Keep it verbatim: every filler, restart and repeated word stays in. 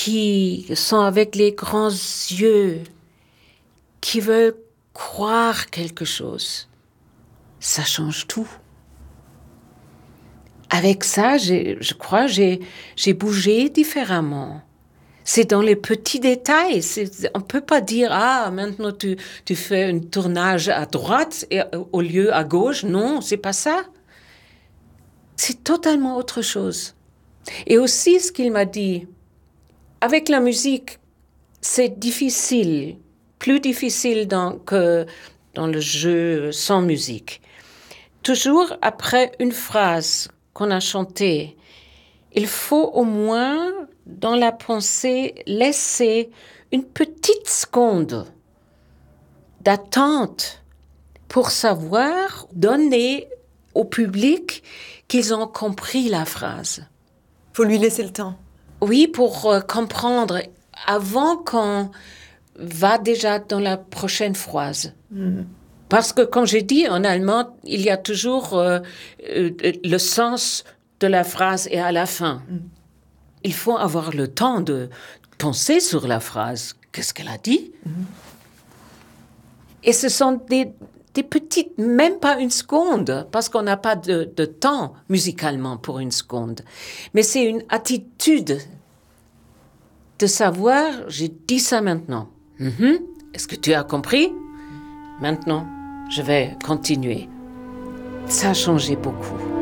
qui sont avec les grands yeux, qui veulent croire quelque chose. Ça change tout. Avec ça, j'ai, je crois, j'ai, j'ai bougé différemment. C'est dans les petits détails. C'est, on ne peut pas dire, ah, maintenant tu, tu fais un tournage à droite et, au lieu à gauche. Non, c'est pas ça. C'est totalement autre chose. Et aussi, ce qu'il m'a dit, avec la musique, c'est difficile, plus difficile dans, que dans le jeu sans musique. Toujours après une phrase qu'on a chantée, il faut au moins, dans la pensée, laisser une petite seconde d'attente pour savoir donner au public qu'ils ont compris la phrase. Il faut lui laisser le temps. Oui, pour euh, comprendre avant qu'on va déjà dans la prochaine phrase. Mmh. Parce que, comme j'ai dit, en allemand, il y a toujours euh, euh, le sens de la phrase et à la fin. Mmh. Il faut avoir le temps de penser sur la phrase. Qu'est-ce qu'elle a dit? Mmh. Et ce sont des, des petites, même pas une seconde, parce qu'on n'a pas de, de temps musicalement pour une seconde. Mais c'est une attitude de savoir, j'ai dit ça maintenant. Mmh. Est-ce que tu as compris? Maintenant, je vais continuer. Ça a changé beaucoup.